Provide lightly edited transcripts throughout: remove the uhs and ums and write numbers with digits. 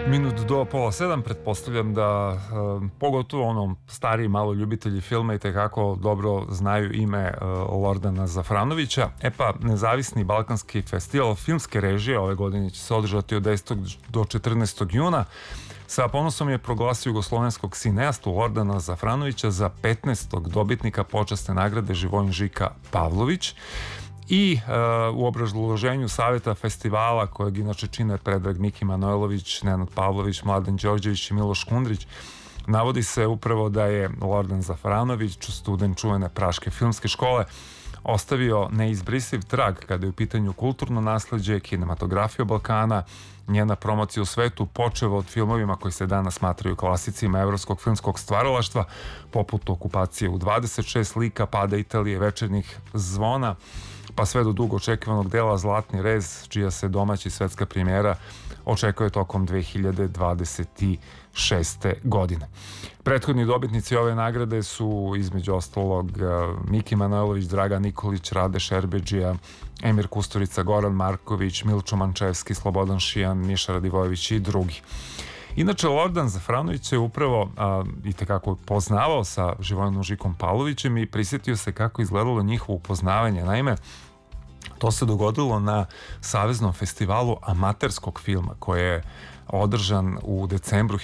Minut do pola 7, pretpostavljam da pogotovo onom stariji malo ljubitelji filma i tekako dobro znaju ime Lordana Zafranovića. E pa, nezavisni balkanski festival filmske režije ove godine će se održati od 10. do 14. juna. Sa ponosom je proglasio jugoslovenskog sineastu Lordana Zafranovića za 15. dobitnika počasne nagrade Živojin Žika Pavlović. I u obrazloženju savjeta festivala, kojeg inače čine Predrag Miki Manojlović, Nenad Pavlović, Mladen Đorđević i Miloš Kundrić, navodi se upravo da je Lordan Zafranović, student čuvene Praške filmske škole, ostavio neizbrisiv trag kada je u pitanju kulturno nasleđe, kinematografija Balkana, njena promocija u svetu, počeva od filmovima koji se danas smatraju klasicima evropskog filmskog stvaralaštva, poput Okupacije u 26 lika, Pada Italije, Večernjih zvona, pa sve do dugo očekivanog dela Zlatni rez, čija se domaća i svetska premijera očekuje tokom 2026. godine. Prethodni dobitnici ove nagrade su između ostalog Miki Manojlović, Dragan Nikolić, Rade Šerbedžija, Emir Kusturica, Goran Marković, Milčo Mančevski, Slobodan Šijan, Miša Radivojević i drugi. Inače, Lordan Zafranović se upravo i tekako poznavao sa Živojinom Žikom Pavlovićem i prisjetio se kako izgledalo njihovo upoznavanje. Naime, to se dogodilo na Saveznom festivalu amaterskog filma koji je održan u decembru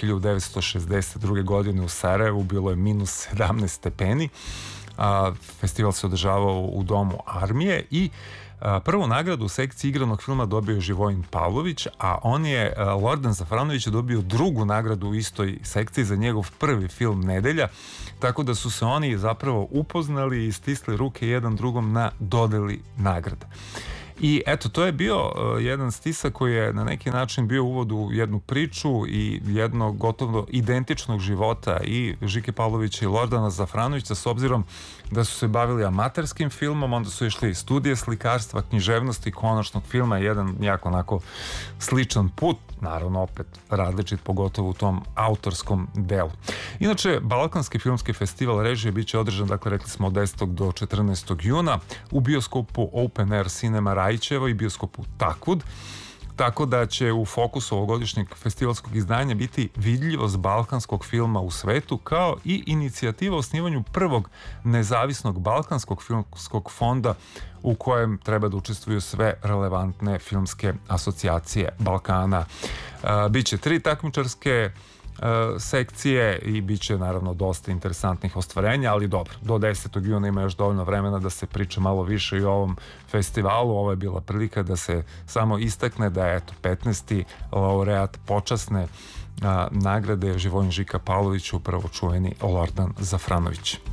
1962. godine u Sarajevu. Bilo je minus 17 stepeni. Festival se održavao u Domu armije i prvu nagradu u sekciji igranog filma dobio je Živojin Pavlović, a Lordan Zafranović je dobio drugu nagradu u istoj sekciji za njegov prvi film Nedelja, tako da su se oni zapravo upoznali i stisli ruke jedan drugom na dodeli nagrada. I eto, to je bio jedan stisak koji je na neki način bio uvod u jednu priču i jednog gotovo identičnog života i Žike Pavlovića i Lordana Zafranovića, s obzirom da su se bavili amaterskim filmom, onda su išli studije slikarstva, književnosti, konačnog filma, jedan jako onako sličan put, naravno opet različit, pogotovo u tom autorskom delu. Inače, Balkanski filmski festival režije bit će održan, dakle, rekli smo od 10. do 14. juna u bioskopu Open Air Cinema Rajićevo i bioskopu Takvud, tako da će u fokusu ovogodišnjeg festivalskog izdanja biti vidljivost balkanskog filma u svetu, kao i inicijativa o osnivanju prvog nezavisnog balkanskog filmskog fonda u kojem treba da učestvuju sve relevantne filmske asocijacije Balkana. Biće 3 takmičarske sekcije i bit će naravno dosta interesantnih ostvarenja, ali dobro, do 10. juna ima još dovoljno vremena da se priča malo više i o ovom festivalu. Ovo je bila prilika da se samo istakne da je 15. laureat počasne nagrade Živojin Žika Pavlović upravo čuveni Lordan Zafranović.